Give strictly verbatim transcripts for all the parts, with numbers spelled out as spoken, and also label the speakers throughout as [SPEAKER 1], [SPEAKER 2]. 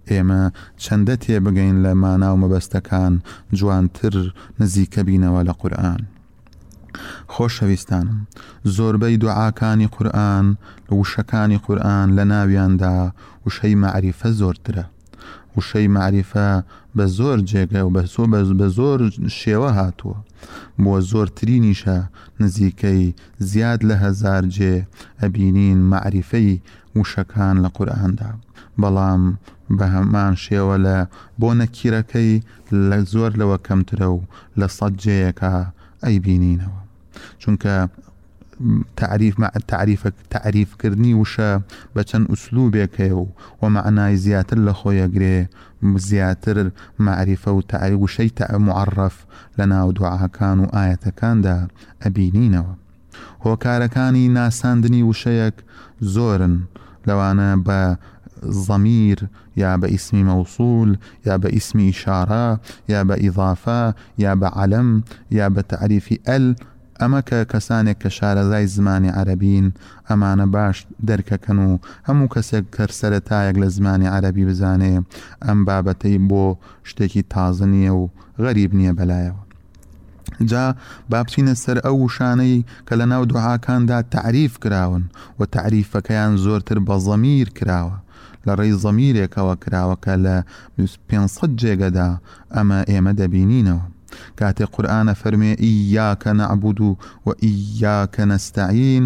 [SPEAKER 1] ئێمە چەندە تێبگەین لە مانا و مەبەستەکان جوانتر نزیکە بینەوە لە قورئان. خۆشەویستانم، زۆربەی دوعاکانی قورئان وشەکانی قورئان لە ناویاندا وشەی معریفە زۆرترە. وشەی معریفە بە زۆر جێگە و بە زۆر شێوە هاتووە، بۆ زۆرترینیشە نزیکەی زیاد لە هەزار جێ ئەبینین معریفەی وشەکان لە قورئاندا، بەڵام بە هەمان شێوە لە بۆ نەکیرەکەی لە زۆر لەوە کەمترە و لە سەد جێیەکە ئەیبینینەوە. چونکە تعریف تعریفە تعریفکردنی وشە بە چەند ئوسلوبێکەیە و و معنای زیاتر لە خۆیەگرێ، زیاتر معریفە و تعریف وشەی معرف لە ناو دوعاکان و ئاەتەکاندا ئەبینینەوە. هۆکارەکانی ناساندنی وشەیەک زۆرن، لەوانە بە ضمیر یا بە ئیسمی مەوصول یا بە ئیسمی ئیشارە یا بە ئیضافە یا بە عەلەم یا بە تعریفی ئەل. ئەمە کە کەسانێک کە شارەزای زمانی عەرەبین ئەمانە باش دەرکەکەن و هەموو کەسێک کە سەرەتایەک لە زمانی عەرەبی بزانێ ئەم بابەتەی بۆ شتێکی تازە نییە و غەریب نییە بەلایەوە. جا بابچینە سەر ئەو وشانەی کە لە ناو دوعاکاندا تعریف کراون و تعریفەکەیان زۆرتر بە ضەمیر کراوە، لە ڕێی ضەمیرێکەوە کراوە کە لە پێنجسەد جێگەدا ئەمە ئێمە دەبینینەوە. کاتێک قورئانە فەرمێ ئیاکە نەعبود و ئیاکە نەستەعین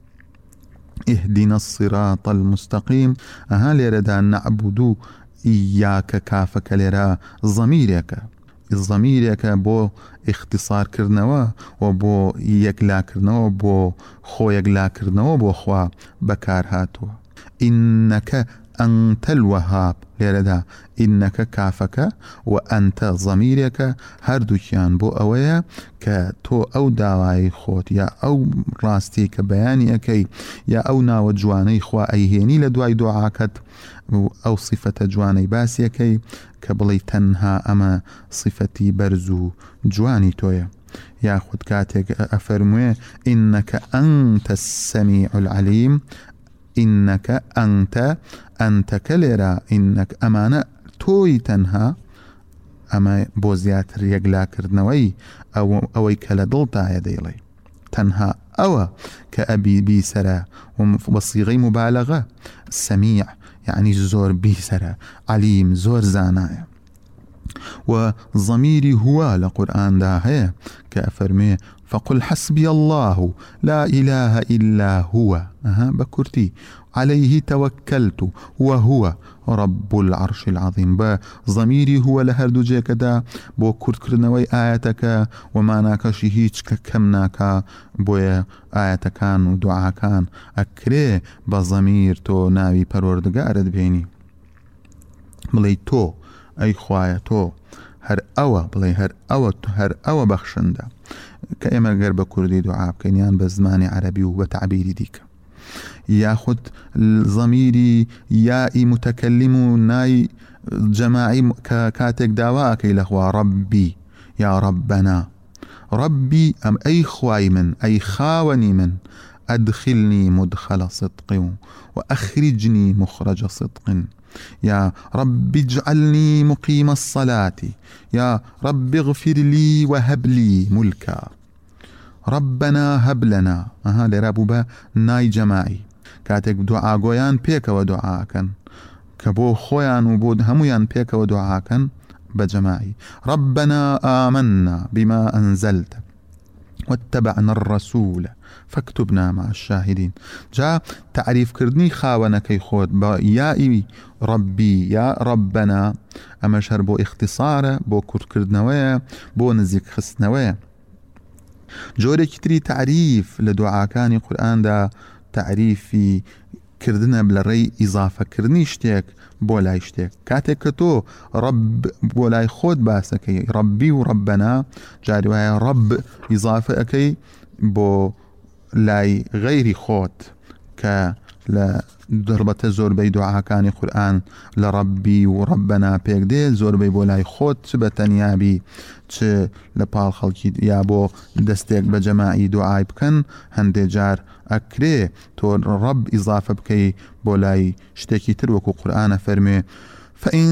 [SPEAKER 1] اهدنا الصراط المستقیم، ئەها لێرەدا نەعبود و ئیاکە کافەکە لێرە ضەمیرێکە ضەمیرێکە بۆ اختصارکردنەوە و بۆ یەکلاکردنەوە، بۆ خۆ یەکلاکردنەوە بۆ خوا بەکار هاتووە. ئینەکە أنت الوهاب لێرەدا ئینەکە کافەکە و ئەنتە ضەمیرێکە، هەردووکیان بۆ ئەوەیە کە تۆ ئەو داوای خۆت یا ئەو ڕاستی کە بەیانی ئەەکەی یا ئەو ناوە جوانەی خوا ئەیهێنی لە دوای دوعاکەت ئەو صفەتە جوانەی باسیەکەی کە بڵێ تەنها ئەمە صفەتی بەرز و جوانی تۆیە. یاخود کاتێک ئەفەرموێ ئینەکە ئەنتە السەمیع العەلیم، ئینەکە ئەنتە ئەنتەکە لێرە ئینەک ئەمانە تۆی تەنها، ئەمە بۆ زیاتر یەکلاکردنەوەی ئەوەی کە لە دڵتایە دەیڵێ تەنها ئەوە کە ئەبی بیسەرە و بە سیغەی مبالغە. سەمیع یعنی زۆر بیسەرە، عەلیم زۆر زانایە. و ضەمیری هوە لە قورئاندا هەیە کە ئەفەرمێ فقل حسبي الله لا إله إلا هو، أها بكرتي عليه توكلت وهو رب العرش العظيم. بضميري هو لهردو جيكدا بو كرت كرنوي آياتك وما ناكشي هيج كمناكا بويا آياتكان ودعاكان أكري بضمير تو ناوي پروردگارت بيني بلي تو أي خوايا تو هر أوى بلي هر أوى هر أوى بخشنده كأما غير بكردي دعاء كينيان بزماني عربي وبتعبيري ديك ياخد ضميري يائي متكلم ناي جماعي كاتك دعواك إلى ربي يا ربنا ربي أم أي خواي من أي خاوني من أدخلني مدخل صدق وأخرجني مخرج صدق يا رب اجعلني مقيم الصلاة يا رب اغفر لي وهب لي ملكا ربنا هب لنا. أها لربوبا ناي جماعي كاتك دعاء قويان بيك ودعاءكن كبو خويان وبود هميان بيك ودعاءكن بجماعي. ربنا آمنا بما أنزلت واتبعنا الرسول فاكتبنا مع الشاهدين. جاء تعريف كردني خاونكي خود با يائي ربي يا ربنا أما شهر بو اختصار بو كرد كردنوية بو نزيك خسنوية. جوري كتري تعريف لدعاء كان القرآن دا تعريفي كردنا بلري إضافة كردني اشتيك بولاي اشتيك كاتك تو رب بولاي خود باسكي ربي وربنا جاري وهي رب إضافة أكي بو لاي غيري خود ك لا ضربة زور بي دعاء كان القرآن لربي وربنا بيك دي زور بي بولاي خود سبتن يابي چه لپال خلقي يابو دستيك بجماعي دعاء بكن هندي جار أكري تو رب إضافة بكي بولاي شتكي تروكو قرآن فرمي فإن